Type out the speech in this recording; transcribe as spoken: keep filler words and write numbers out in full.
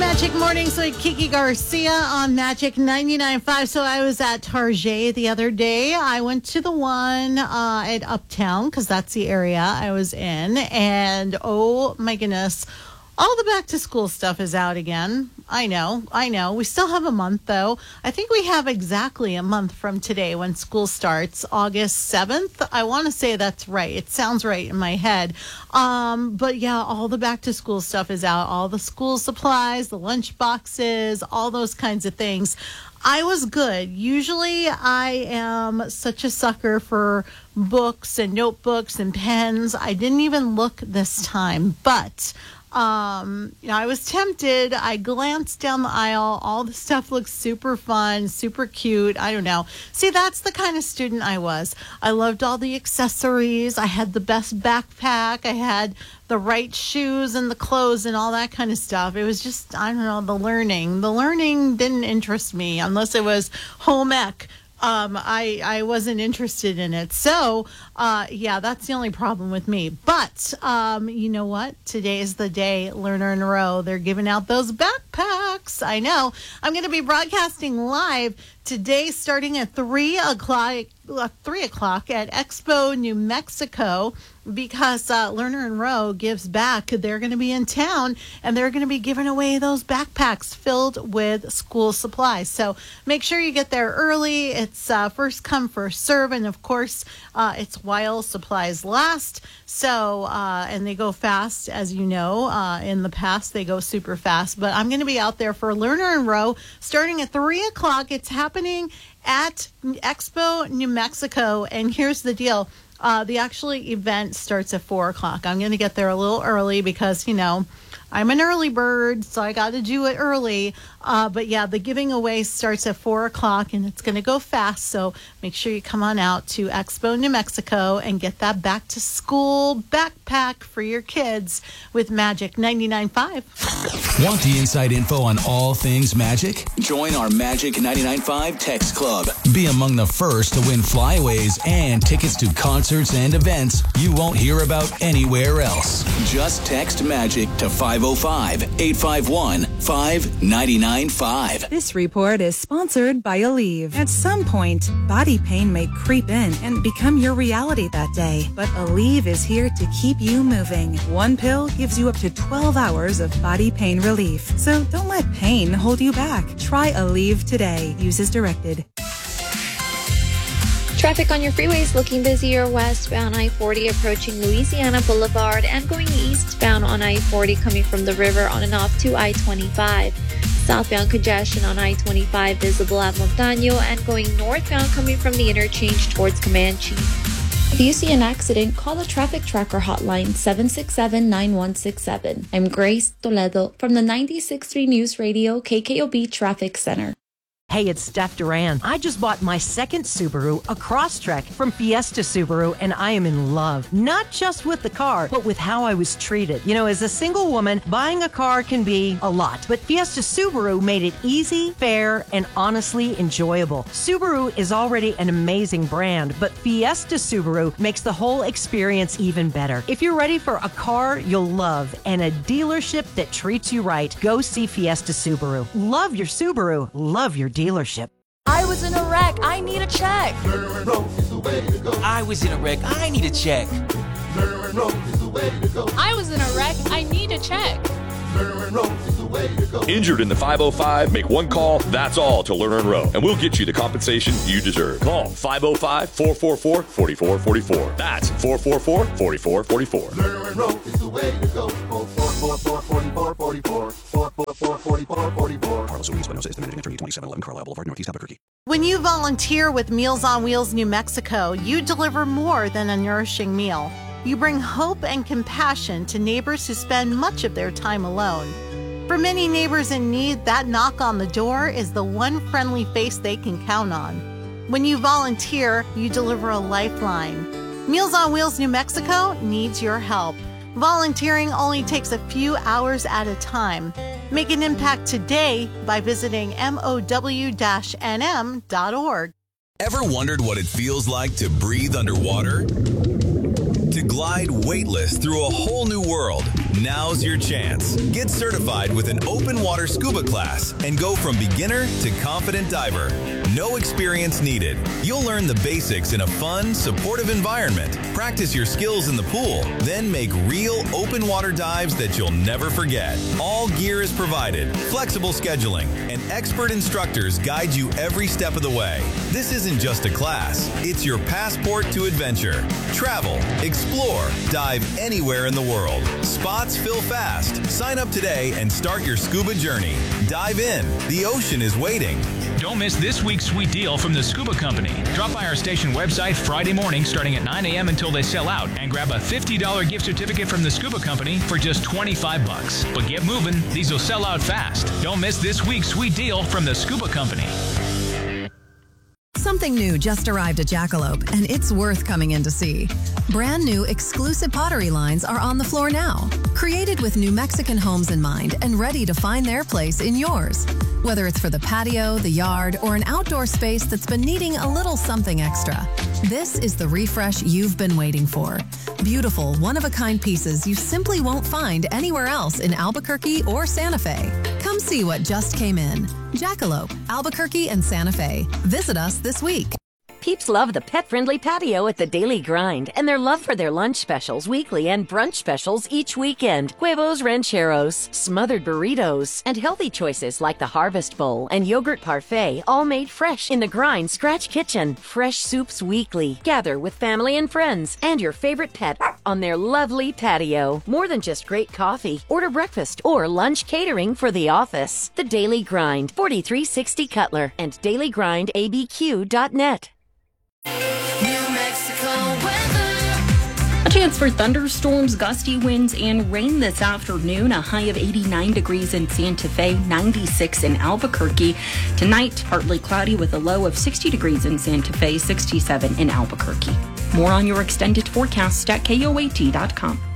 Magic Mornings with Kiki Garcia on Magic ninety-nine point five. So I was at Target the other day. I went to the one uh, at Uptown because that's the area I was in. And oh my goodness, all the back to school stuff is out again. I know, I know. We still have a month though. I think we have exactly a month from today when school starts, August seventh. I want to say that's right. It sounds right in my head. Um, but yeah, all the back to school stuff is out. All the school supplies, the lunch boxes, all those kinds of things. I was good. Usually I am such a sucker for books and notebooks and pens. I didn't even look this time, but Um, you know, I was tempted. I glanced down the aisle. All the stuff looks super fun, super cute. I don't know. See, that's the kind of student I was. I loved all the accessories. I had the best backpack. I had the right shoes and the clothes and all that kind of stuff. It was just, I don't know, the learning. The learning didn't interest me unless it was home ec. Um, I, I wasn't interested in it. So, uh, yeah, that's the only problem with me. But, um, you know what? Today is the day, Learner in a Row. They're giving out those backpacks. I know. I'm going to be broadcasting live today starting at three o'clock, uh, three o'clock at Expo New Mexico because uh, Learner in a Row gives back. They're going to be in town and they're going to be giving away those backpacks filled with school supplies. So make sure you get there early. It's uh, first come, first serve. And of course, uh, it's while supplies last. So, uh, and they go fast, as you know. Uh, in the past, they go super fast. But I'm going to be out there for Learner in a Row starting at three o'clock. It's happening at Expo New Mexico. And here's the deal. Uh, the actually event starts at four o'clock. I'm going to get there a little early because, you know, I'm an early bird, so I got to do it early. Uh, but yeah, the giving away starts at four o'clock and it's going to go fast. So make sure you come on out to Expo New Mexico and get that back to school backpack for your kids with Magic ninety-nine point five. Want the inside info on all things Magic? Join our Magic ninety-nine point five text club. Be among the first to win flyaways and tickets to concerts and events you won't hear about anywhere else. Just text Magic to five oh five, eight five one, five nine nine five. This report is sponsored by Aleve. At some point, body pain may creep in and become your reality that day. But Aleve is here to keep you moving. One pill gives you up to twelve hours of body pain relief. So don't let pain hold you back. Try Aleve today. Use as directed. Traffic on your freeways looking busier westbound I forty approaching Louisiana Boulevard and going eastbound on I forty coming from the river on and off to I twenty-five. Southbound congestion on I twenty-five visible at Montaño and going northbound coming from the interchange towards Comanche. If you see an accident, call the Traffic Tracker hotline seven six seven, nine one six seven. I'm Grace Toledo from the ninety-six point three News Radio K K O B Traffic Center. Hey, it's Steph Duran. I just bought my second Subaru, a Crosstrek from Fiesta Subaru, and I am in love. Not just with the car, but with how I was treated. You know, as a single woman, buying a car can be a lot, but Fiesta Subaru made it easy, fair, and honestly enjoyable. Subaru is already an amazing brand, but Fiesta Subaru makes the whole experience even better. If you're ready for a car you'll love and a dealership that treats you right, go see Fiesta Subaru. Love your Subaru. Love your dealership. I was in a wreck. I need a check. Learner in a Row is the way to go. I was in a wreck. I need a check. Learner in a Row is the way to go. I was in a wreck. I need a check. Learner in a Row is the way to go. Injured in the five oh five? Make one call, that's all, to Learner in a Row, and we'll get you the compensation you deserve. Call five oh five, four four four, four four four four. That's four four four, four four four four. Learner in a Row is the way to go. four four four, four four four four. four four four, four four four four. Carlos Solis Espinosa is the managing attorney, twenty-seven eleven Carlisle Boulevard, Northeast Albuquerque. When you volunteer with Meals on Wheels New Mexico, you deliver more than a nourishing meal. You bring hope and compassion to neighbors who spend much of their time alone. For many neighbors in need, that knock on the door is the one friendly face they can count on. When you volunteer, you deliver a lifeline. Meals on Wheels New Mexico needs your help. Volunteering only takes a few hours at a time. Make an impact today by visiting M O W N M dot org. Ever wondered what it feels like to breathe underwater? To glide weightless through a whole new world? Now's your chance. Get certified with an open water scuba class and go from beginner to confident diver. No experience needed. You'll learn the basics in a fun, supportive environment. Practice your skills in the pool, then make real open water dives that you'll never forget. All gear is provided, flexible scheduling, and expert instructors guide you every step of the way. This isn't just a class, it's your passport to adventure. Travel, explore, dive anywhere in the world. Spots fill fast. Sign up today and start your scuba journey. Dive in. The ocean is waiting. Don't miss this week's sweet deal from the Scuba Company. Drop by our station website Friday morning starting at nine a.m. until they sell out and grab a fifty dollars gift certificate from the Scuba Company for just twenty-five bucks. But get moving, these will sell out fast. Don't miss this week's sweet deal from the Scuba Company. Something new just arrived at Jackalope, and it's worth coming in to see. Brand new exclusive pottery lines are on the floor now, created with New Mexican homes in mind and ready to find their place in yours. Whether it's for the patio, the yard, or an outdoor space that's been needing a little something extra, this is the refresh you've been waiting for. Beautiful, one-of-a-kind pieces you simply won't find anywhere else in Albuquerque or Santa Fe. Come see what just came in. Jackalope, Albuquerque, and Santa Fe. Visit us this week. Peeps love the pet-friendly patio at the Daily Grind, and their love for their lunch specials weekly and brunch specials each weekend. Huevos rancheros, smothered burritos, and healthy choices like the Harvest Bowl and Yogurt Parfait, all made fresh in the Grind Scratch Kitchen. Fresh soups weekly. Gather with family and friends and your favorite pet on their lovely patio. More than just great coffee. Order breakfast or lunch catering for the office. The Daily Grind, forty-three sixty Cutler, and daily grind a b q dot net. A chance for thunderstorms, gusty winds, and rain this afternoon. A high of eighty-nine degrees in Santa Fe, ninety-six in Albuquerque. Tonight, partly cloudy with a low of sixty degrees in Santa Fe, sixty-seven in Albuquerque. More on your extended forecast at K O A T dot com.